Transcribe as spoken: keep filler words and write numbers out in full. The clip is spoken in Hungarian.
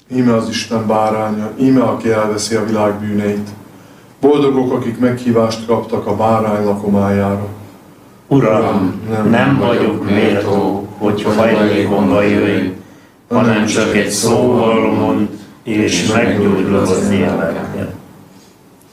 íme az Isten báránya, íme aki elveszi a világ bűneit. Boldogok, akik meghívást kaptak a bárány lakomájára. Uram, nem, nem vagyok méltó, hogy hajlékomba jöjj, hanem csak egy szóval mondd, és meggyógyulok az életem.